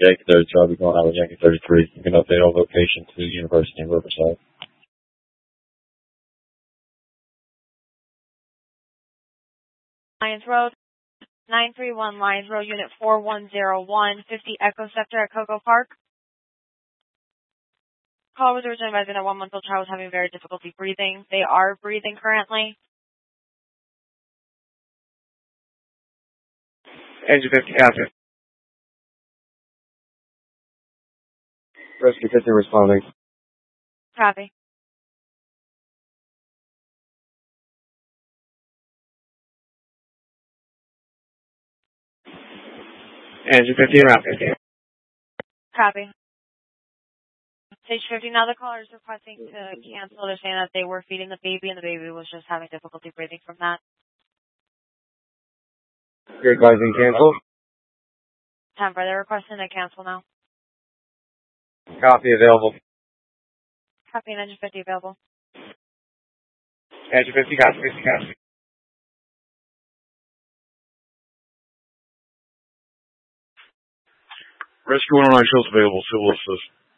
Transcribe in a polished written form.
Yankee 32, I'll be going out with Yankee 33. You can update all location to University in Riverside. Lions Road, 931 Lions Road, Unit 4101, 50 Echo Sector at Coco Park. Call was originally resident a 1-month-old child was having very difficulty breathing. They are breathing currently. Engine 50, copy. Rescue 50 responding. Copy. Engine 50 and route 50. Copy. Stage 50, now the caller is requesting to cancel. They're saying that they were feeding the baby and the baby was just having difficulty breathing from that. You're advising cancel? Temper, they're requesting to cancel now. Copy available. Copy and Engine 50 available. Engine 50, copy, 50, copy. Rescue 109 shows available. Civil assist.